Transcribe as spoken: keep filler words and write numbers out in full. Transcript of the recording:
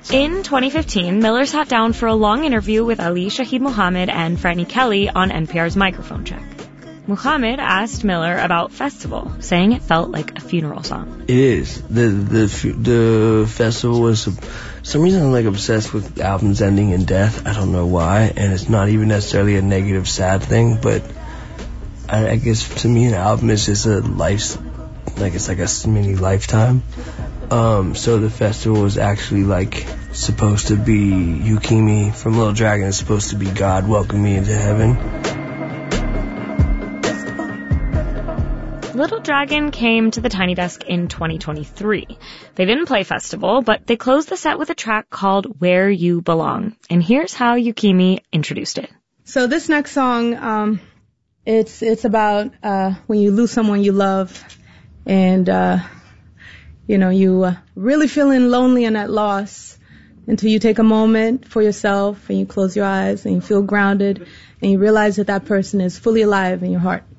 In twenty fifteen, Miller sat down for a long interview with Ali Shaheed Muhammad and Frannie Kelly on N P R's Microphone Check. Muhammad asked Miller about Festival, saying it felt like a funeral song. It is. The the the festival was, for some reason I'm like obsessed with albums ending in death. I don't know why, and it's not even necessarily a negative, sad thing, but I, I guess to me an album is just a life, like it's like a mini lifetime. Um, so the festival was actually like supposed to be Yukimi from Little Dragon is supposed to be God welcome me into heaven. Little Dragon came to the Tiny Desk in twenty twenty-three. They didn't play Festival, but they closed the set with a track called Where You Belong. And here's how Yukimi introduced it. So this next song, um, it's it's about uh, when you lose someone you love, and uh, you know you uh, really feeling lonely in that loss, until you take a moment for yourself and you close your eyes and you feel grounded and you realize that that person is fully alive in your heart.